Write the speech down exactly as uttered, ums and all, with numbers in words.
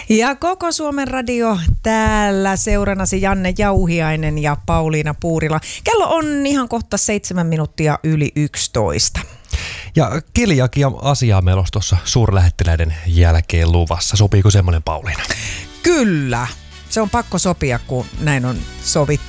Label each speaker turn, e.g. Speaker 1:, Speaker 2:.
Speaker 1: Ja koko Suomen radio täällä seuranasi Janne Jauhiainen ja Pauliina Puurila. Kello on ihan kohta seitsemän minuuttia yli yksitoista.
Speaker 2: Ja keliakia-asiaa meillä olisi tuossa suurlähettiläiden jälkeen luvassa. Sopiiko semmoinen, Pauliina?
Speaker 1: Kyllä. Se on pakko sopia, kun näin on sovittu.